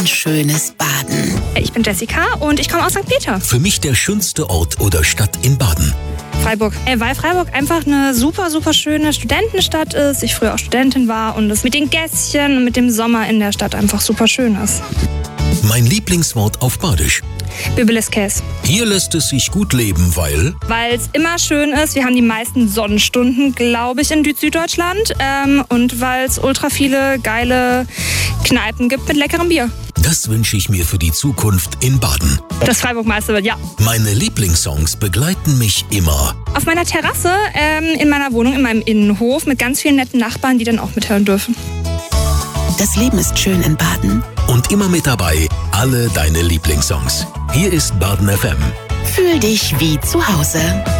Schönes Baden. Ich bin Jessica und ich komme aus St. Peter. Für mich der schönste Ort oder Stadt in Baden. Freiburg. Weil Freiburg einfach eine super, super schöne Studentenstadt ist. Ich früher auch Studentin war und es mit den Gässchen und mit dem Sommer in der Stadt einfach super schön ist. Mein Lieblingswort auf Badisch. Bibeleskäs. Hier lässt es sich gut leben, weil Weil es immer schön ist. Wir haben die meisten Sonnenstunden, glaube ich, in Süddeutschland. Und weil es ultra viele geile Kneipen gibt mit leckerem Bier. das wünsche ich mir für die Zukunft in Baden. Dass Freiburg Meister wird, ja. Meine Lieblingssongs begleiten mich immer. Auf meiner Terrasse, in meiner Wohnung, in meinem Innenhof mit ganz vielen netten Nachbarn, die dann auch mithören dürfen. Das Leben ist schön in Baden. Und immer mit dabei alle deine Lieblingssongs. Hier ist Baden FM. Fühl dich wie zu Hause.